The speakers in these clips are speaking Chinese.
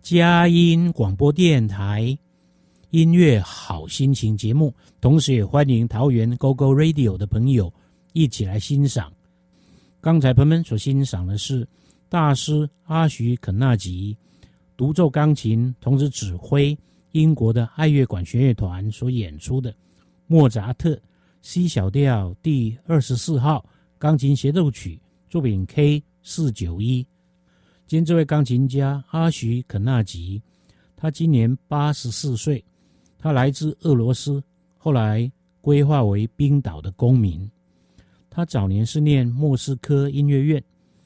佳音广播电台音乐好心情节目，同时也欢迎桃园 GoGo Radio 的朋友一起来欣赏。刚才朋友们所欣赏的是大师阿许肯纳吉独奏钢琴，同时指挥英国的爱乐管弦乐团所演出的莫扎特 C 小调第24号钢琴协奏曲作品 K491。今天这位钢琴家阿许肯纳吉，他今年84岁，他来自俄罗斯，后来归化为冰岛的公民。他早年是念莫斯科音乐院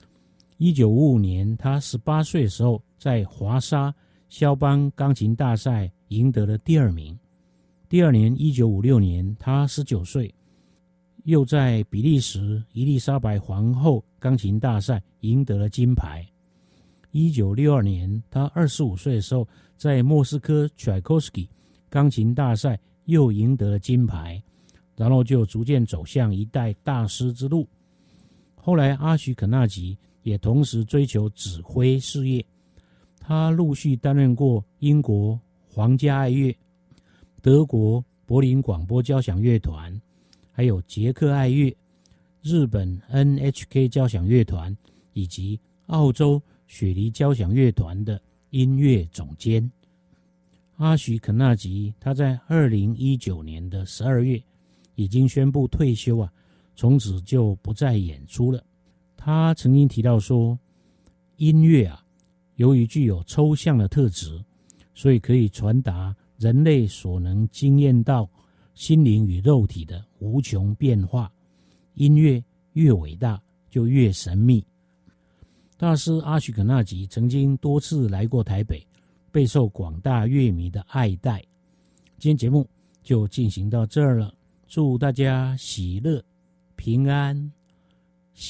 ，1955年他18岁的时候在华沙肖邦钢琴大赛赢得了第2名。第二年1956年他19岁，又在比利时伊丽莎白皇后钢琴大赛赢得了金牌。1962年他25岁的时候在莫斯科 Tchaikovsky 钢琴大赛又赢得了金牌，然后就逐渐走向一代大师之路。后来阿许肯纳吉也同时追求指挥事业，他陆续担任过英国皇家爱乐、德国柏林广播交响乐团，还有捷克爱乐、日本 NHK 交响乐团以及澳洲雪梨交响乐团的音乐总监。阿许肯纳吉他在2019年的12月已经宣布退休从此就不再演出了。他曾经提到说，音乐由于具有抽象的特质，所以可以传达人类所能经验到心灵与肉体的无穷变化。音乐越伟大就越神秘。大师阿许肯纳吉曾经多次来过台北，备受广大乐迷的爱戴。今天节目就进行到这儿了，祝大家喜乐平安。